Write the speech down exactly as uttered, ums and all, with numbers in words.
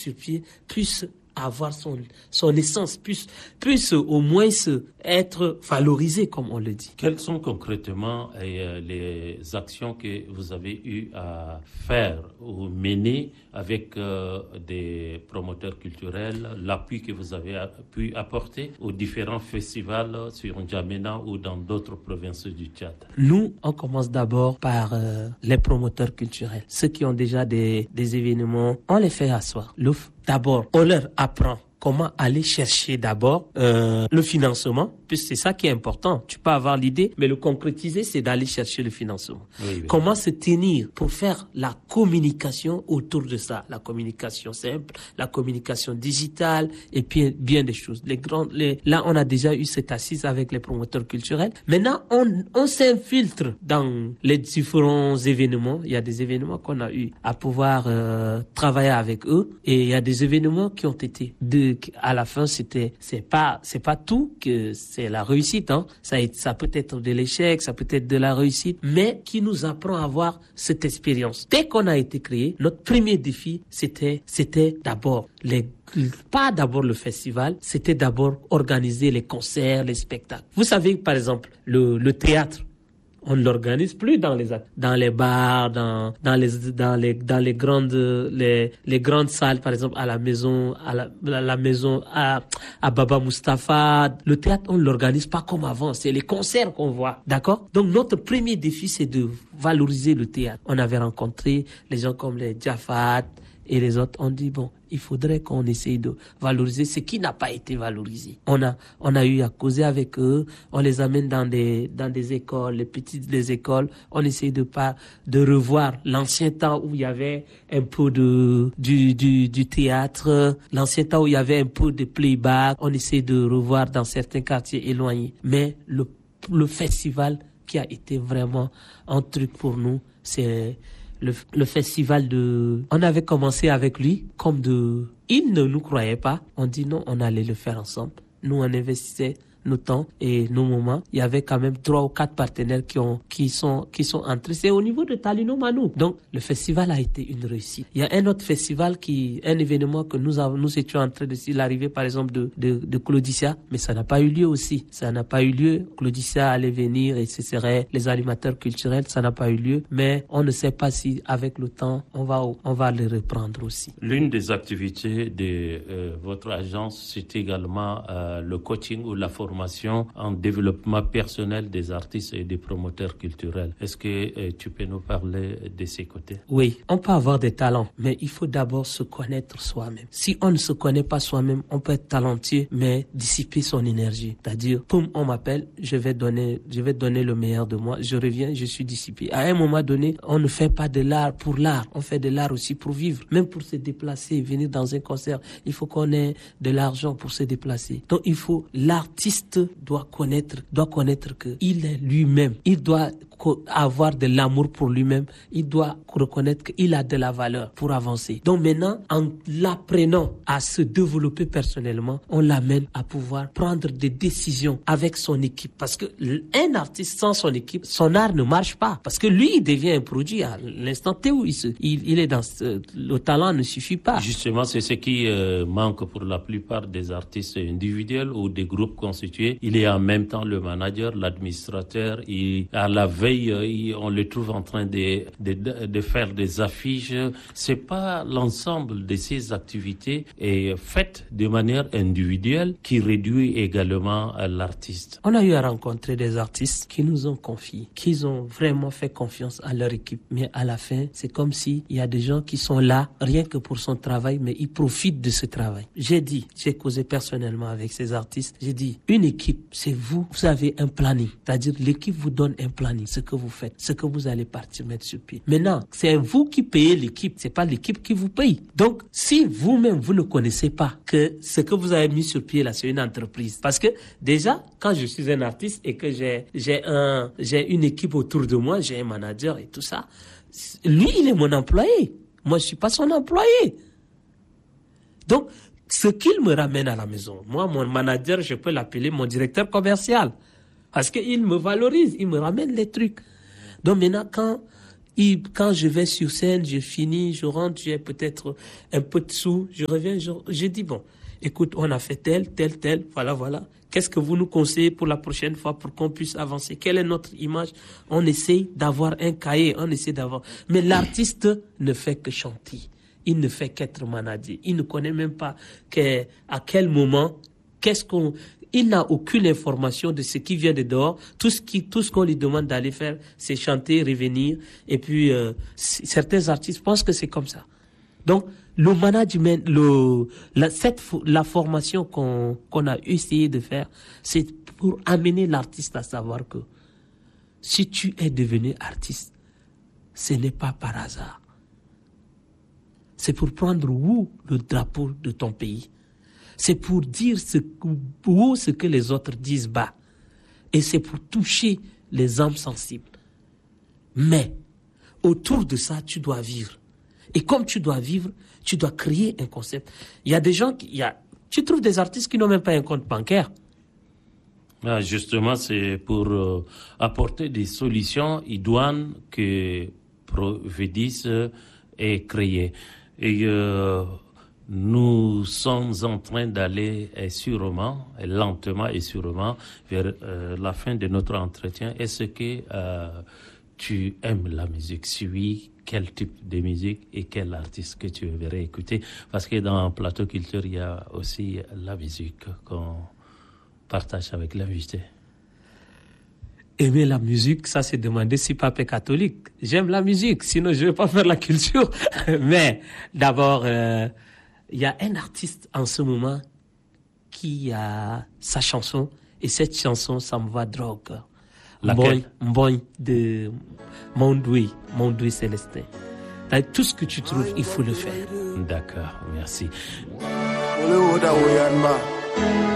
sur pied puisse avoir son, son essence, puisse, puisse au moins se, être valorisé, comme on le dit. Quelles sont concrètement euh, les actions que vous avez eu à faire ou mener avec euh, des promoteurs culturels, l'appui que vous avez pu apporter aux différents festivals sur N'Djamena ou dans d'autres provinces du Tchad? Nous, on commence d'abord par euh, les promoteurs culturels. Ceux qui ont déjà des, des événements, on les fait asseoir. Le, d'abord, on leur apprend comment aller chercher d'abord euh, le financement, puisque c'est ça qui est important. Tu peux avoir l'idée, mais le concrétiser, c'est d'aller chercher le financement. Oui, oui. Comment se tenir pour faire la communication autour de ça, la communication simple, la communication digitale, et puis bien des choses. Les grandes, les, là, on a déjà eu cette assise avec les promoteurs culturels. Maintenant, on, on s'infiltre dans les différents événements. Il y a des événements qu'on a eu à pouvoir euh, travailler avec eux, et il y a des événements qui ont été de à la fin, c'était, c'est pas, c'est pas tout que c'est la réussite, hein. Ça, ça peut être de l'échec, ça peut être de la réussite, mais qui nous apprend à avoir cette expérience. Dès qu'on a été créé, notre premier défi, c'était, c'était d'abord les pas d'abord le festival, c'était d'abord organiser les concerts, les spectacles. Vous savez, par exemple, le, le théâtre. On ne l'organise plus dans les dans les bars, dans dans les dans les dans les grandes les les grandes salles, par exemple à la maison à la la, la maison à à Baba Mustapha. Le théâtre, on l'organise pas comme avant. C'est les concerts qu'on voit, d'accord? Donc notre premier défi, c'est de valoriser le théâtre. On avait rencontré les gens comme les Jafat et les autres. On dit bon, il faudrait qu'on essaye de valoriser ce qui n'a pas été valorisé. On a, on a eu à causer avec eux, on les amène dans des, dans des écoles, les petites les écoles, on essaye de pas, de revoir l'ancien temps où il y avait un peu de, du, du, du théâtre, l'ancien temps où il y avait un peu de playback, on essaye de revoir dans certains quartiers éloignés. Mais le, le festival qui a été vraiment un truc pour nous, c'est, Le, le festival de... On avait commencé avec lui comme de... Il ne nous croyait pas. On dit non, on allait le faire ensemble. Nous, on investissait nos temps et nos moments. Il y avait quand même trois ou quatre partenaires qui ont, qui sont, qui sont entrés. C'est au niveau de Talino Manou. Donc, le festival a été une réussite. Il y a un autre festival qui, un événement que nous avons, nous étions en train de, l'arrivée, par exemple, de, de, de Claudicia, mais ça n'a pas eu lieu aussi. Ça n'a pas eu lieu. Claudicia allait venir et ce serait les animateurs culturels. Ça n'a pas eu lieu. Mais on ne sait pas si, avec le temps, on va, on va les reprendre aussi. L'une des activités de euh, votre agence, c'est également euh, le coaching ou la formation en développement personnel des artistes et des promoteurs culturels. Est-ce que euh, tu peux nous parler de ces côtés? Oui, on peut avoir des talents, mais il faut d'abord se connaître soi-même. Si on ne se connaît pas soi-même, on peut être talentueux, mais dissiper son énergie. C'est-à-dire, poum, on m'appelle, je vais donner, je vais donner le meilleur de moi, je reviens, je suis dissipé. À un moment donné, on ne fait pas de l'art pour l'art, on fait de l'art aussi pour vivre. Même pour se déplacer, venir dans un concert, il faut qu'on ait de l'argent pour se déplacer. Donc il faut, l'artiste doit connaître, doit connaître que il est lui-même. Il doit avoir de l'amour pour lui-même. Il doit reconnaître qu'il a de la valeur pour avancer. Donc maintenant, en l'apprenant à se développer personnellement, on l'amène à pouvoir prendre des décisions avec son équipe. Parce que un artiste sans son équipe, son art ne marche pas. Parce que lui, il devient un produit à l'instant T où il, se, il, il est dans ce, le talent ne suffit pas. Justement, c'est ce qui euh, manque pour la plupart des artistes individuels ou des groupes constitués. Il est en même temps le manager, l'administrateur. Il, à la veille, il, on le trouve en train de, de, de faire des affiches. C'est pas l'ensemble de ces activités est faites de manière individuelle qui réduit également l'artiste. On a eu à rencontrer des artistes qui nous ont confié, qui ont vraiment fait confiance à leur équipe. Mais à la fin, c'est comme si il y a des gens qui sont là rien que pour son travail, mais ils profitent de ce travail. J'ai dit, j'ai causé personnellement avec ces artistes, j'ai dit, une équipe, c'est vous, vous avez un planning. C'est-à-dire, l'équipe vous donne un planning, ce que vous faites, ce que vous allez partir mettre sur pied. Maintenant, c'est vous qui payez l'équipe, c'est pas l'équipe qui vous paye. Donc, si vous-même, vous ne connaissez pas que ce que vous avez mis sur pied là, c'est une entreprise. Parce que, déjà, quand je suis un artiste et que j'ai, j'ai un, j'ai une équipe autour de moi, j'ai un manager et tout ça, lui, il est mon employé. Moi, je suis pas son employé. Donc, ce qu'il me ramène à la maison, moi, mon manager, je peux l'appeler mon directeur commercial. Parce qu'il me valorise, il me ramène les trucs. Donc maintenant, quand Et quand je vais sur scène, je finis, je rentre, j'ai peut-être un peu de sous, je reviens, je, je dis bon, écoute, on a fait tel, tel, tel, voilà, voilà. Qu'est-ce que vous nous conseillez pour la prochaine fois pour qu'on puisse avancer? Quelle est notre image? On essaye d'avoir un cahier, on essaie d'avoir... Mais l'artiste ne fait que chanter. Il ne fait qu'être managé. Il ne connaît même pas que, à quel moment, qu'est-ce qu'on... Il n'a aucune information de ce qui vient de dehors. Tout ce qui, tout ce qu'on lui demande d'aller faire, c'est chanter, revenir. Et puis, euh, certains artistes pensent que c'est comme ça. Donc, le management, le, la, cette, la formation qu'on, qu'on a essayé de faire, c'est pour amener l'artiste à savoir que si tu es devenu artiste, ce n'est pas par hasard. C'est pour prendre où le drapeau de ton pays. C'est pour dire ce, où ce que les autres disent bas. Et c'est pour toucher les âmes sensibles. Mais, autour de ça, tu dois vivre. Et comme tu dois vivre, tu dois créer un concept. Il y a des gens qui... Il y a, tu trouves des artistes qui n'ont même pas un compte bancaire. Ah, justement, c'est pour euh, apporter des solutions idoines que Provedis est créé. Et euh, nous sommes en train d'aller et sûrement, et lentement et sûrement, vers euh, la fin de notre entretien. Est-ce que euh, tu aimes la musique? Suis quel type de musique et quel artiste que tu aimerais écouter? Parce que dans Plateau Culture, il y a aussi la musique qu'on partage avec l'invité. Aimer la musique, ça c'est demander si papa est catholique. J'aime la musique, sinon je ne vais pas faire la culture. Mais d'abord, euh, il y a un artiste en ce moment qui a sa chanson, et cette chanson, ça me va droit au cœur. Laquelle? Mboy de Mondoui, Mondoui Célestin. Tout ce que tu trouves, il faut le faire. D'accord, merci.